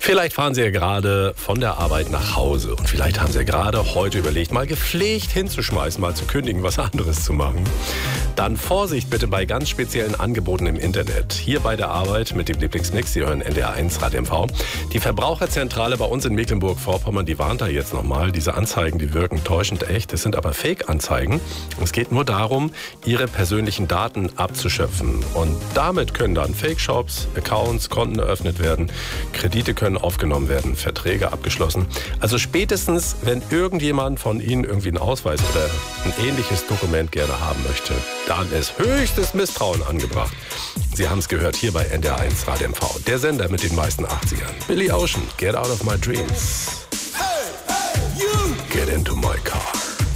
Vielleicht fahren Sie ja gerade von der Arbeit nach Hause und vielleicht haben Sie ja gerade heute überlegt, mal gepflegt hinzuschmeißen, mal zu kündigen, was anderes zu machen. Dann Vorsicht bitte bei ganz speziellen Angeboten im Internet. Hier bei der Arbeit mit dem Lieblingsmix, Sie hören NDR1 Rad MV. Die Verbraucherzentrale bei uns in Mecklenburg-Vorpommern, die warnt da jetzt nochmal. Diese Anzeigen, die wirken täuschend echt. Es sind aber Fake-Anzeigen. Es geht nur darum, Ihre persönlichen Daten abzuschöpfen. Und damit können dann Fake-Shops, Accounts, Konten eröffnet werden, Kredite können aufgenommen werden, Verträge abgeschlossen. Also spätestens, wenn irgendjemand von Ihnen irgendwie einen Ausweis oder ein ähnliches Dokument gerne haben möchte, dann ist höchstes Misstrauen angebracht. Sie haben es gehört hier bei NDR1 Rad MV, der Sender mit den meisten 80ern. Billy Ocean, Get Out of My Dreams. Get into my car.